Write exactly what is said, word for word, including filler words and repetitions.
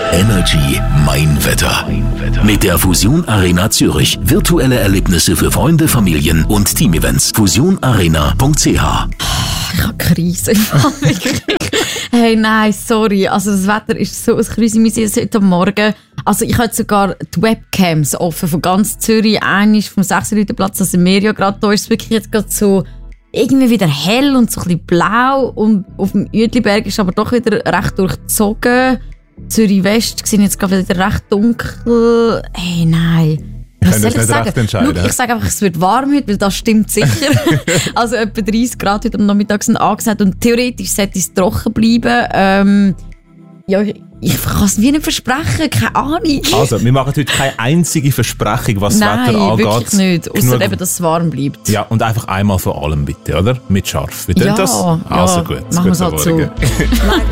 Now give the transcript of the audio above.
Energy Mein Wetter. Mit der Fusion Arena Zürich. Virtuelle Erlebnisse für Freunde, Familien und Teamevents. fusion arena punkt c h. Ich habe Krise. Hey, nein, sorry. Also das Wetter ist so ein Krise heute Morgen. Also ich habe sogar die Webcams offen von ganz Zürich. Eine vom sechs-Leute-Platz, also Merio gerade. Da ist es wirklich jetzt gerade so irgendwie wieder hell und so ein bisschen blau. Und auf dem Uetliberg ist aber doch wieder recht durchzogen. Zürich West sehen jetzt gerade wieder recht dunkel. Hey, nein. Was soll ich sagen? Schau, ich sage einfach, es wird warm heute, weil das stimmt sicher. Also etwa dreißig Grad heute am Nachmittag sind angesagt und theoretisch sollte es trocken bleiben. Ähm, ja, ich, ich kann es wie nicht versprechen, keine Ahnung. Also, wir machen heute keine einzige Versprechung, was Nein, das Wetter angeht. Nein, wirklich nicht, außer eben, dass es warm bleibt. Ja, und einfach einmal von allem bitte, oder? Mit scharf. Wie ja, das? Ja, also gut, machen wir es halt so.